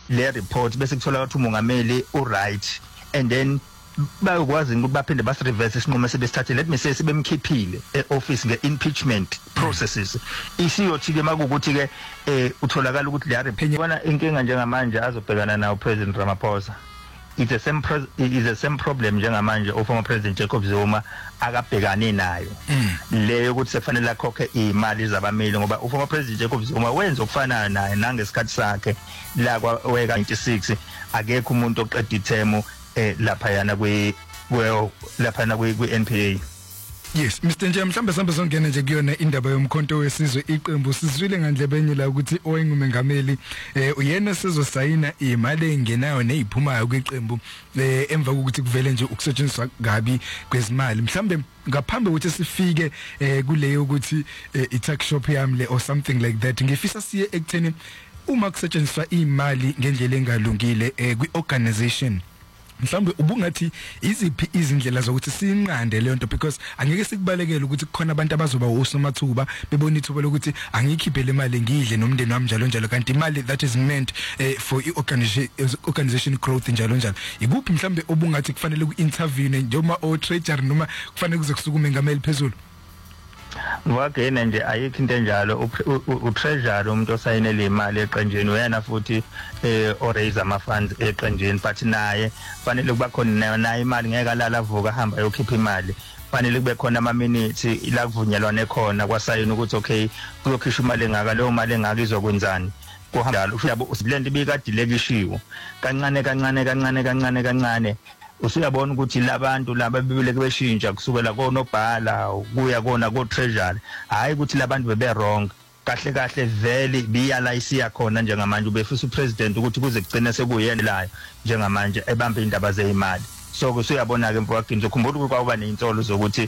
le report bese kuthola ukuthi umongameli right, and then bayokwazi ukuthi baphinde bas reverse isinqumo sebesithathe, let me say sebemkhiphile e-office nge-impeachment processes. Isiyothi ke makukuthi ke utholakala ukuthi le report bona inkinga njengamanje azobhekana nawo President Ramaphosa, it's the same problem njengamanje former President Jacob Zuma akabhekane nayo, leyo ukuthi sefanele akhokhe imali zabameli, ngoba former President Jacob Zuma wenza okufana naye nangesikhathi sakhe la kwaweka 96 akekho umuntu oqeda ithemu lapha yana kwi-NPA. Yes, Mr. Nje mhlambe sambe songena nje kuyona indaba yomkhonto wesizwe iqembu sizwile ngandlebenye la ukuthi owengumengameli uyena sizosayina imali engenayo neziphumayo kwiqembu emva kokuthi kuvele nje ukusetshenziswa gabi kwezimali. Mhlambe ngaphambi ukuthi sifike kuleyo ukuthi i-tax shop yamle or something like that, ngifisa siye ekutheni uma kusetshenziswa imali ngendlela engalungile kwi-organization, mhlawumbe ubungathi iziphi izindlela zokuthi sinqande leyo nto, because angeke sikubalekele ukuthi kukhona abantu abazoba usomathuba bebona ithuba lokuthi angikhiphe le mali ngidle nomndeni wami njalo njalo, kanti imali that is meant for organization growth njalo njalo. Ikuphi mhlawumbe ubungathi kufanele ku-intervene njengoba o-treasury noma kufanele kuze kusukume ngameli phezulu? Ngwagena nje ayikho into enjalo. U-treasury umuntu osayinele imali eqenjini uyena futhi o-raise ama-funds eqenjini, but naye fanele kuba khona naye imali ngeke alala avuka ahamba ayokhipha imali. Fanele kube khona ama-minutes la kuvunyelwane khona kwasayini ukuthi okay kuyokhishwa imali engaka, leyo mali engaka izokwenzani. Kuhamba uyabo usilento ibikadilekishiwe kancane usuyabona ukuthi labantu laba bebeleke beshintsha kusukela konobhala kuya kona ko-treasury, hayi ukuthi labantu bebe wrong. Kahle vele biyalise yakhona njengamanje ubefisa upresident ukuthi kuze kugcine sekuyena layo njengamanje ebambe indaba zezimali. So kusuyabona ke mfowethu ngizokhumbula ukuthi kwaba neinsolo zokuthi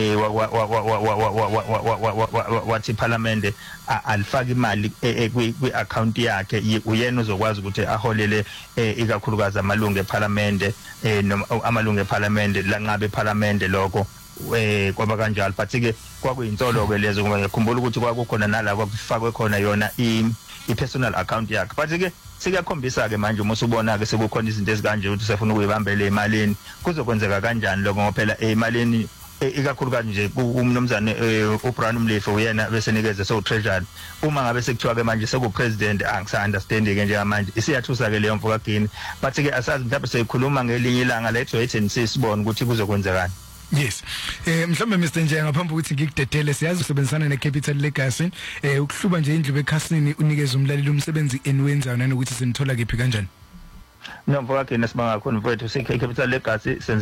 wathi parliament alifaka imali kwi-account yakhe, uyena uzokwazi ukuthi aholele ikakhulukazi amalungu eParliament noma amalungu eParliament langabe eParliament lokho kwaba kanjalo. But ke kwakuyinsolo ke lezo ngoba ngikhumbula ukuthi kwakukhona nalapho kufakwe khona yona i-personal account yakhe. But ke sikakhombisa ke manje uma usubona ke sekukhona izinto ezikanje ukuthi sefuna ukuyibambela emalini kuzokwenzeka kanjani lokho, ngoba phela emalini ikakhulukazi nje umnumzane uBrian Mlefe uyena bese nikeze so treasury. Uma ngabe sekuthiwa ke manje sekupresident angisa-understand ke nje manje isiyathusa ke leyo mfokagini, but ke asazi mhlawumbe seyikhuluma ngelinye ilanga lethu wait and see sibone ukuthi kuzokwenzekani. Yes. Mhlawumbe Mr. Nje ngaphambi ukuthi ngikudedele, siyazi usebenzisana neCapital Legacy ukuhluba nje indlu bekhasini unikeze umlaleli umsebenzi eniwenzayo nanokuthi sinithola kephi kanjani? No mfokagini sibanga khona mfowethu, Capital Legacy